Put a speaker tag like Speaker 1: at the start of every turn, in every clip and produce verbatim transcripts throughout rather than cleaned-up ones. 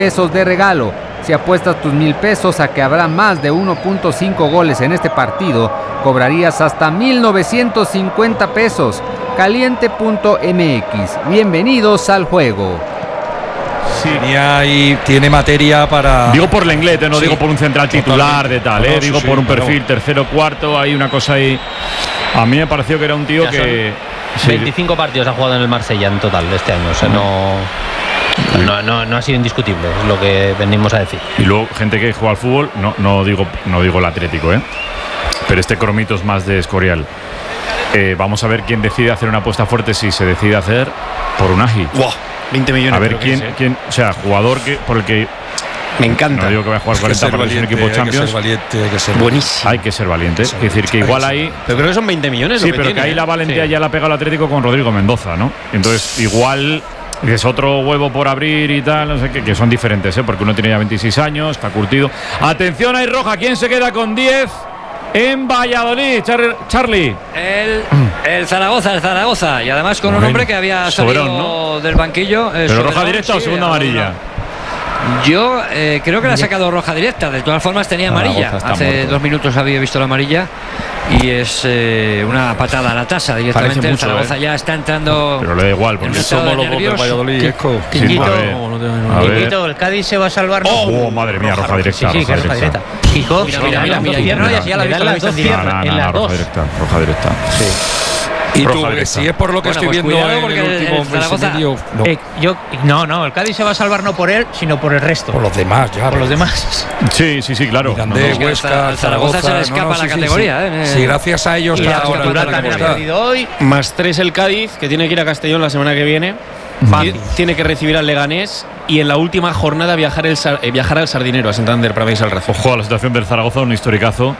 Speaker 1: pesos de regalo. Si apuestas tus mil pesos a que habrá más de uno punto cinco goles en este partido, cobrarías hasta mil novecientos cincuenta pesos. Caliente punto m x. Bienvenidos al juego.
Speaker 2: Sí. Tenía y tiene materia para...
Speaker 3: Digo por Lenglet, no sí. digo por un central titular de tal, ¿eh?
Speaker 2: no,
Speaker 3: digo
Speaker 2: sí,
Speaker 3: por un perfil
Speaker 2: no.
Speaker 3: tercero, cuarto, hay una cosa ahí. A mí me pareció que era un tío
Speaker 4: ya
Speaker 3: que...
Speaker 4: veinticinco sí. partidos ha jugado en el Marsella en total este año, o sea, no... No, no, no ha sido indiscutible, es lo que venimos a decir.
Speaker 3: Y luego gente que juega al fútbol, no, no, digo, no digo el Atlético, ¿eh? Pero este cromito es más de Escorial. Eh, vamos a ver quién decide hacer una apuesta fuerte, si se decide hacer por Unai.
Speaker 5: Wow, veinte millones.
Speaker 3: A ver quién, quién, o sea, jugador que, por el que...
Speaker 5: Me encanta.
Speaker 3: No digo que vaya a jugar cuarenta partidos en un equipo Champions.
Speaker 2: Hay que ser valiente, hay que ser
Speaker 5: buenísimo.
Speaker 3: Hay que ser valiente. Es decir, que igual ahí.
Speaker 5: Pero creo que son veinte millones.
Speaker 3: Sí,
Speaker 5: lo que
Speaker 3: pero
Speaker 5: tiene,
Speaker 3: que ahí
Speaker 5: ¿eh?
Speaker 3: la valentía
Speaker 5: sí.
Speaker 3: ya la ha pegado el Atlético con Rodrigo Mendoza, ¿no? Entonces, igual. Es otro huevo por abrir y tal, no sé qué, que son diferentes, ¿eh? Porque uno tiene ya veintiséis años, está curtido. Atención, hay roja. ¿Quién se queda con diez en Valladolid? Char Charlie.
Speaker 6: El, el Zaragoza, el Zaragoza. Y además con un hombre que había salido
Speaker 3: Soberón, ¿no?
Speaker 6: del banquillo.
Speaker 3: ¿Pero
Speaker 6: Soberón,
Speaker 3: roja directa
Speaker 6: sí,
Speaker 3: o segunda amarilla?
Speaker 6: Yo eh, creo que le ha sacado roja directa. De todas formas tenía amarilla. Hace muerto. dos minutos había visto la amarilla. Y es eh, una patada a la tasa directamente.
Speaker 3: Parece
Speaker 6: el
Speaker 3: mucho,
Speaker 6: Zaragoza
Speaker 3: ¿eh?
Speaker 6: ya está entrando.
Speaker 3: Pero le da igual, porque
Speaker 2: somos los del Valladolid.
Speaker 4: Quito, el Cádiz se va a salvar.
Speaker 3: Oh, oh madre mía, roja directa.
Speaker 4: Sí, sí,
Speaker 3: roja
Speaker 4: roja directa.
Speaker 6: Kiko, mira, mira, mira, mira, mira, mira, ya la he visto, la he visto en directo.
Speaker 4: En las dos.
Speaker 3: Roja directa, roja directa.
Speaker 4: Sí.
Speaker 2: Y tú, si es por lo que
Speaker 6: bueno,
Speaker 2: estoy
Speaker 6: pues
Speaker 2: viendo en
Speaker 6: porque
Speaker 2: el último
Speaker 6: el Zaragoza,
Speaker 2: mes y medio, no.
Speaker 4: Eh, yo, no, no, el Cádiz se va a salvar no por él, sino por el resto.
Speaker 2: Por los demás, ya.
Speaker 4: Por los demás.
Speaker 3: Sí, sí, sí, claro.
Speaker 2: Mirandés,
Speaker 3: no, no.
Speaker 2: Huesca,
Speaker 6: al Zaragoza se le escapa
Speaker 2: no, no,
Speaker 6: la
Speaker 2: sí,
Speaker 6: categoría.
Speaker 2: Sí,
Speaker 6: eh.
Speaker 2: sí, gracias a ellos
Speaker 4: Y
Speaker 2: está
Speaker 4: la
Speaker 2: ahora
Speaker 4: Cultural
Speaker 2: la
Speaker 4: también ha
Speaker 2: está.
Speaker 4: perdido hoy.
Speaker 5: Más tres el Cádiz, que tiene que ir a Castellón la semana que viene.
Speaker 4: Fácil.
Speaker 5: Tiene que recibir al Leganés. Y en la última jornada viajar, el, eh, viajar al Sardinero, a Santander, para verse al Razo.
Speaker 3: Ojo a la situación del Zaragoza, un historicazo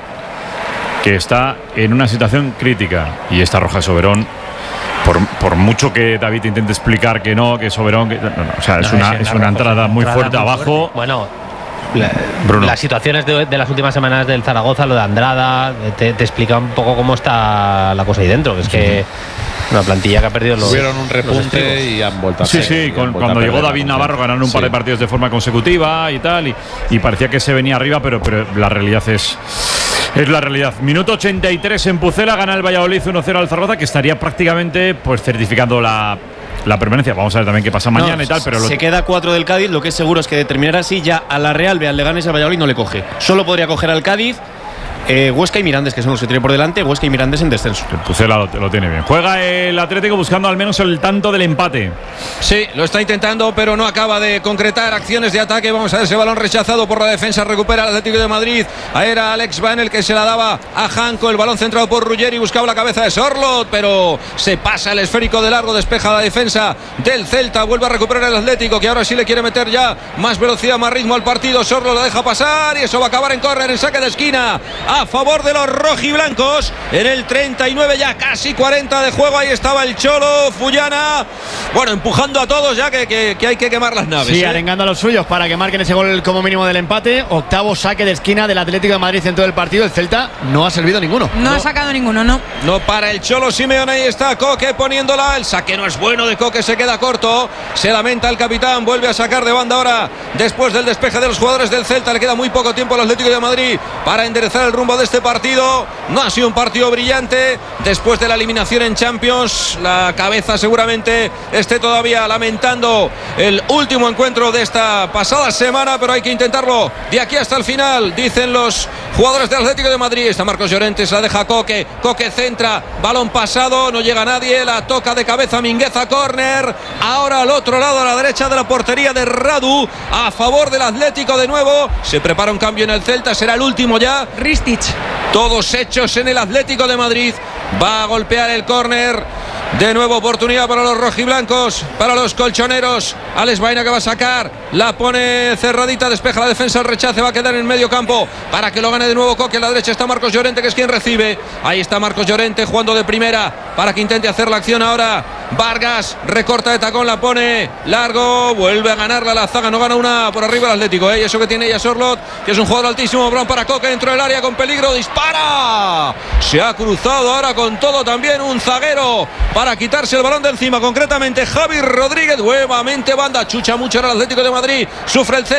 Speaker 3: que está en una situación crítica. Y esta roja de Soberón. Por, por mucho que David intente explicar que no, que Soberón, que, no, no, o sea, es
Speaker 4: No,
Speaker 3: una,
Speaker 4: es
Speaker 3: es
Speaker 4: una
Speaker 3: una entrada muy
Speaker 4: entrada
Speaker 3: fuerte
Speaker 4: muy
Speaker 3: abajo.
Speaker 4: Fuerte. Bueno, la,
Speaker 3: Bruno.
Speaker 4: las situaciones de, de las últimas semanas del Zaragoza, lo de Andrada, te, te explica un poco cómo está la cosa ahí dentro, que es que una plantilla que ha perdido los.
Speaker 7: Tuvieron un repunte y han vuelto a
Speaker 3: Sí,
Speaker 7: perder,
Speaker 3: sí, con,
Speaker 7: vuelto
Speaker 3: cuando
Speaker 7: a
Speaker 3: llegó
Speaker 7: perder
Speaker 3: David
Speaker 7: la
Speaker 3: Navarro ganaron un
Speaker 7: sí.
Speaker 3: par de partidos de forma consecutiva y tal, y, y parecía que se venía arriba, pero, pero la realidad es. Es la realidad. Minuto ochenta y tres en Pucela, gana el Valladolid uno cero al Zaragoza, que estaría prácticamente pues certificando la, la permanencia. Vamos a ver también qué pasa mañana
Speaker 5: no,
Speaker 3: y tal, pero
Speaker 5: se
Speaker 3: lo...
Speaker 5: queda cuatro del Cádiz. Lo que es seguro es que de terminar así, ya a la Real, al Leganés y al Valladolid no le coge. Solo podría coger al Cádiz, eh, Huesca y Mirandés, que son los que tiene por delante. Huesca y Mirandés en descenso.
Speaker 3: El Pucela lo, lo tiene bien. Juega el Atlético buscando al menos el tanto del empate.
Speaker 8: Sí, lo está intentando, pero no acaba de concretar acciones de ataque. Vamos a ver ese balón rechazado por la defensa. Recupera el Atlético de Madrid. Ahí era Alex Van el que se la daba a Janko. El balón centrado por Ruggeri. Buscaba la cabeza de Sorloth, pero se pasa el esférico de largo. Despeja la defensa del Celta. Vuelve a recuperar el Atlético, que ahora sí le quiere meter ya más velocidad, más ritmo al partido. Sorloth la deja pasar y eso va a acabar en córner, en saque de esquina a favor de los rojiblancos. En el treinta y nueve, ya casi cuarenta de juego. Ahí estaba el Cholo Fullana. Bueno, empujando a todos ya que, que, que hay que quemar las naves.
Speaker 9: Sí,
Speaker 8: ¿eh?
Speaker 9: arengando a los suyos para que marquen ese gol como mínimo del empate. Octavo saque de esquina del Atlético de Madrid en todo el partido. El Celta no ha servido ninguno.
Speaker 10: No, no ha sacado ninguno, no.
Speaker 8: No para el Cholo Simeone. Ahí está Coque poniéndola. El saque no es bueno de Coque, se queda corto. Se lamenta el capitán. Vuelve a sacar de banda ahora después del despeje de los jugadores del Celta. Le queda muy poco tiempo al Atlético de Madrid para enderezar el rumbo de este partido. No ha sido un partido brillante después de la eliminación en Champions. La cabeza seguramente esté todavía lamentando el último encuentro de esta pasada semana, pero hay que intentarlo de aquí hasta el final, dicen los jugadores del Atlético de Madrid. Está Marcos Llorente, se la deja Coque. Coque centra, balón pasado, no llega nadie, la toca de cabeza Mingueza, córner. Ahora al otro lado, a la derecha de la portería de Radu, a favor del Atlético de nuevo. Se prepara un cambio en el Celta, será el último ya.
Speaker 10: Ristic.
Speaker 8: Todos hechos en el Atlético de Madrid. Va a golpear el córner. De nuevo oportunidad para los rojiblancos, para los colchoneros. Alex Baena que va a sacar, la pone cerradita, despeja la defensa, el rechace va a quedar en medio campo para que lo gane de nuevo Coque. A la derecha está Marcos Llorente, que es quien recibe. Ahí está Marcos Llorente jugando de primera para que intente hacer la acción ahora. Vargas recorta de tacón, la pone largo, vuelve a ganarla la zaga, no gana una por arriba el Atlético, ¿eh? Y eso que tiene ya Sorloth, que es un jugador altísimo. Brown para Coque dentro del área con peligro, dispara. Se ha cruzado ahora con todo también un zaguero para quitarse el balón de encima, concretamente Javi Rodríguez. Nuevamente banda, chucha mucho era el Atlético de Madrid. Madrid. Sufre el Celta.